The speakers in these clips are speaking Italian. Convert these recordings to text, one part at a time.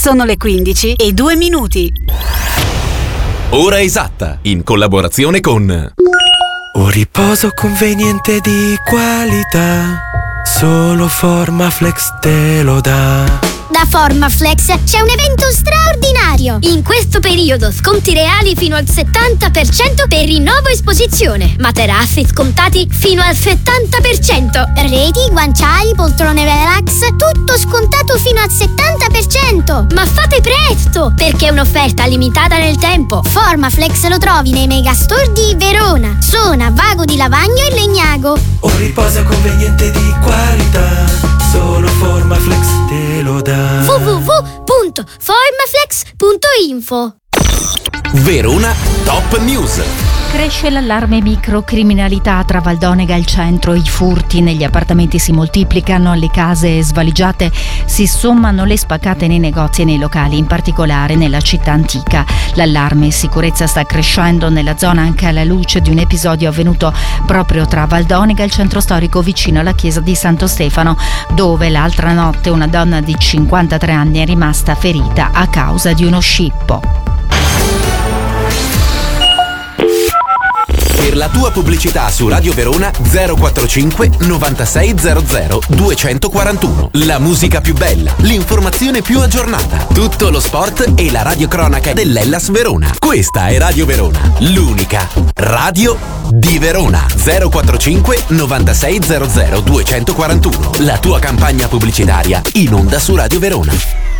Sono le 15:02. Ora esatta, in collaborazione con un riposo conveniente di qualità, solo Formaflex te lo dà. Da Formaflex c'è un evento straordinario. In questo periodo sconti reali fino al 70% per rinnovo esposizione. Materassi scontati fino al 70%. Reti, guanciali, poltrone relax, tutto scontato fino al 70%. Ma fate presto, perché è un'offerta limitata nel tempo. Formaflex lo trovi nei megastore di Verona, Sona, Vago di Lavagno e Legnago. Un riposo conveniente di qualità, solo Formaflex te lo dà. www.formaflex.info. Verona Top News. Cresce l'allarme microcriminalità tra Valdonega e il centro, i furti negli appartamenti si moltiplicano, alle case svaligiate si sommano le spaccate nei negozi e nei locali, in particolare nella città antica. L'allarme sicurezza sta crescendo nella zona anche alla luce di un episodio avvenuto proprio tra Valdonega e il centro storico vicino alla chiesa di Santo Stefano, dove l'altra notte una donna di 53 anni è rimasta ferita a causa di uno scippo. Per la tua pubblicità su Radio Verona 045 9600 241. La musica più bella, l'informazione più aggiornata, tutto lo sport e la radiocronaca dell'Hellas Verona. Questa è Radio Verona, l'unica radio di Verona. 045 9600 241. La tua campagna pubblicitaria in onda su Radio Verona.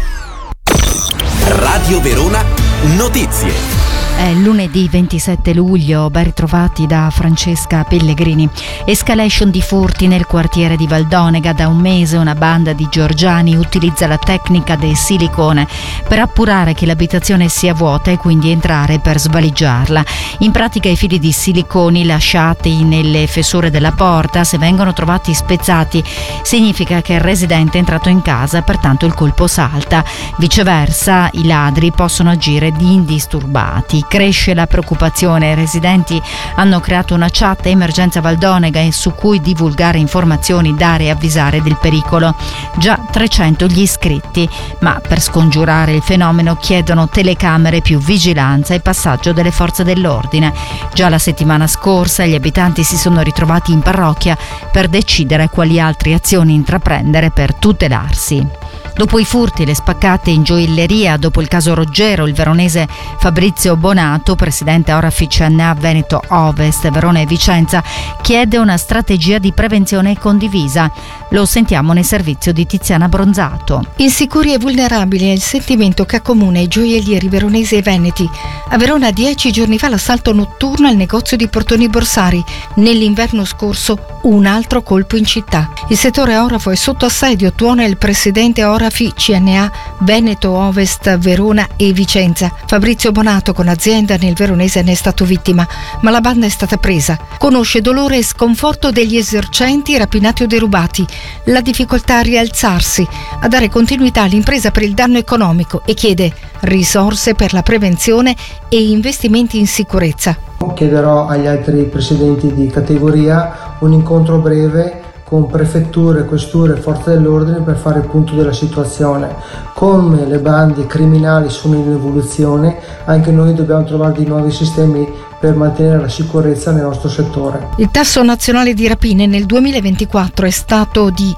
Radio Verona Notizie. È lunedì 27 luglio, ben ritrovati da Francesca Pellegrini. Escalation di furti nel quartiere di Valdonega. Da un mese una banda di georgiani utilizza la tecnica del silicone per appurare che l'abitazione sia vuota e quindi entrare per svaligiarla. In pratica i fili di siliconi lasciati nelle fessure della porta, se vengono trovati spezzati, significa che il residente è entrato in casa, pertanto il colpo salta. Viceversa, i ladri possono agire di indisturbati. Cresce la preoccupazione, i residenti hanno creato una chat Emergenza Valdonega su cui divulgare informazioni, dare e avvisare del pericolo. Già 300 gli iscritti, ma per scongiurare il fenomeno chiedono telecamere, più vigilanza e passaggio delle forze dell'ordine. Già la settimana scorsa gli abitanti si sono ritrovati in parrocchia per decidere quali altre azioni intraprendere per tutelarsi. Dopo i furti e le spaccate in gioielleria, dopo il caso Roggero, il veronese Fabrizio Bonato, presidente Orafi CNA Veneto Ovest, Verona e Vicenza, chiede una strategia di prevenzione condivisa. Lo sentiamo nel servizio di Tiziana Bronzato. Insicuri e vulnerabili è il sentimento che accomuna i gioiellieri veronesi e veneti. A Verona 10 giorni fa l'assalto notturno al negozio di portoni borsari. Nell'inverno scorso un altro colpo in città. Il settore orafo è sotto assedio, tuona il presidente Orafi CNA Veneto Ovest, Verona e Vicenza. Fabrizio Bonato, con azienda nel veronese, ne è stato vittima, ma la banda è stata presa. Conosce dolore e sconforto degli esercenti rapinati o derubati, la difficoltà a rialzarsi, a dare continuità all'impresa per il danno economico e chiede risorse per la prevenzione e investimenti in sicurezza. Chiederò agli altri presidenti di categoria un incontro breve con prefetture, questure e forze dell'ordine per fare il punto della situazione. Come le bande criminali sono in evoluzione, anche noi dobbiamo trovare dei nuovi sistemi per mantenere la sicurezza nel nostro settore. Il tasso nazionale di rapine nel 2024 è stato di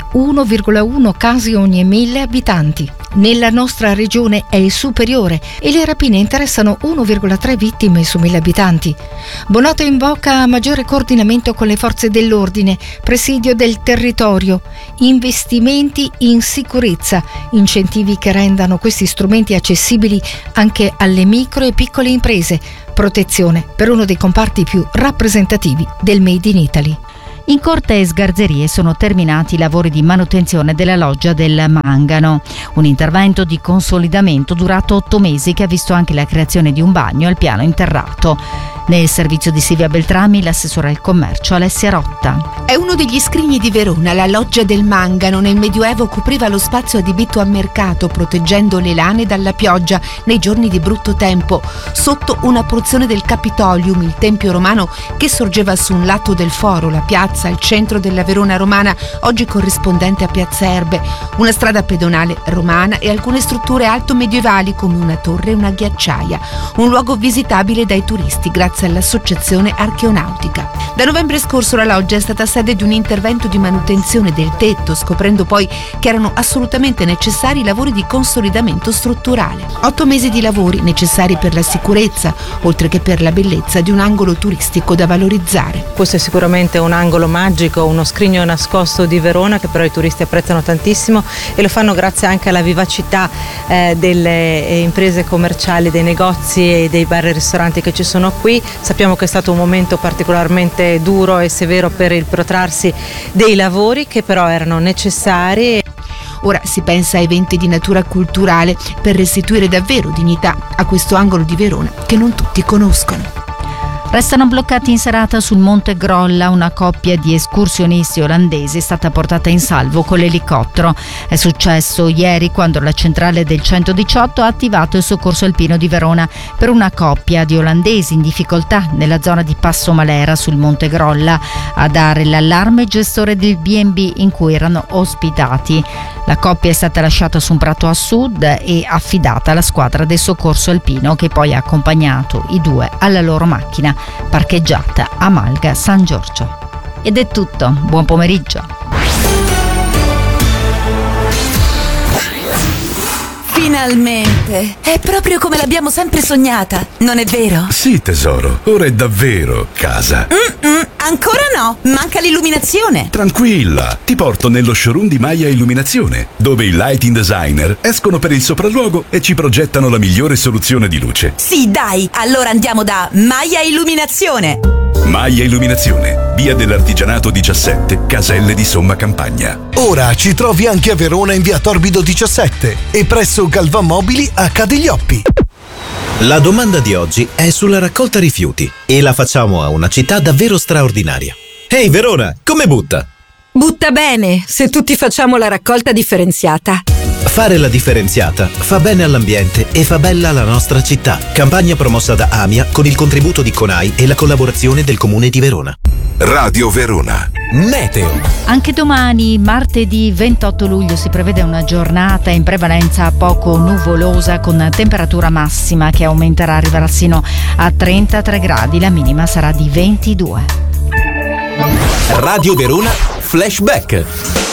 1,1 casi ogni 1000 abitanti. Nella nostra regione è il superiore e le rapine interessano 1,3 vittime su 1000 abitanti. Bonato invoca maggiore coordinamento con le forze dell'ordine, presidio del territorio, investimenti in sicurezza, incentivi che rendano questi strumenti accessibili anche alle micro e piccole imprese, protezione per uno dei comparti più rappresentativi del Made in Italy. In Corte e Sgarzerie sono terminati i lavori di manutenzione della loggia del Mangano, un intervento di consolidamento durato 8 mesi che ha visto anche la creazione di un bagno al piano interrato. Nel servizio di Silvia Beltrami, l'assessore al commercio Alessia Rotta. È uno degli scrigni di Verona, la loggia del Mangano. Nel Medioevo copriva lo spazio adibito a mercato, proteggendo le lane dalla pioggia nei giorni di brutto tempo. Sotto una porzione del Capitolium, il tempio romano che sorgeva su un lato del foro, la piazza piazza al centro della Verona romana, oggi corrispondente a Piazza Erbe, una strada pedonale romana e alcune strutture alto-medievali come una torre e una ghiacciaia, un luogo visitabile dai turisti grazie all'Associazione Archeonautica. Da novembre scorso la loggia è stata sede di un intervento di manutenzione del tetto, scoprendo poi che erano assolutamente necessari i lavori di consolidamento strutturale. 8 mesi di lavori necessari per la sicurezza, oltre che per la bellezza di un angolo turistico da valorizzare. Questo è sicuramente un angolo magico, uno scrigno nascosto di Verona che però i turisti apprezzano tantissimo e lo fanno grazie anche alla vivacità delle imprese commerciali, dei negozi e dei bar e ristoranti che ci sono qui. Sappiamo che è stato un momento particolarmente duro e severo per il protrarsi dei lavori che però erano necessari. Ora si pensa a eventi di natura culturale per restituire davvero dignità a questo angolo di Verona che non tutti conoscono. Restano bloccati in serata sul Monte Grolla. Una coppia di escursionisti olandesi è stata portata in salvo con l'elicottero. È successo ieri quando la centrale del 118 ha attivato il soccorso alpino di Verona per una coppia di olandesi in difficoltà nella zona di Passo Malera sul Monte Grolla. A dare l'allarme il gestore del B&B in cui erano ospitati. La coppia è stata lasciata su un prato a sud e affidata alla squadra del soccorso alpino che poi ha accompagnato i due alla loro macchina parcheggiata a Malga San Giorgio. Ed è tutto, buon pomeriggio. Finalmente! È proprio come l'abbiamo sempre sognata, non è vero? Sì, tesoro, ora è davvero casa. Ancora no, manca l'illuminazione. Tranquilla, ti porto nello showroom di Maya Illuminazione, dove i lighting designer escono per il sopralluogo e ci progettano la migliore soluzione di luce. Sì, dai, allora andiamo da Maya Illuminazione. Maya Illuminazione, via dell'Artigianato 17, Caselle di Somma Campagna. Ora ci trovi anche a Verona in via Torbido 17 e presso Galvan Mobili a Cadiglioppi. La domanda di oggi è sulla raccolta rifiuti e la facciamo a una città davvero straordinaria. Ehi Verona, come butta? Butta bene, se tutti facciamo la raccolta differenziata. Fare la differenziata fa bene all'ambiente e fa bella la nostra città. Campagna promossa da AMIA con il contributo di CONAI e la collaborazione del Comune di Verona. Radio Verona. Meteo. Anche domani, martedì 28 luglio, si prevede una giornata in prevalenza poco nuvolosa con temperatura massima che aumenterà, arriverà sino a 33 gradi, la minima sarà di 22. Radio Verona Flashback.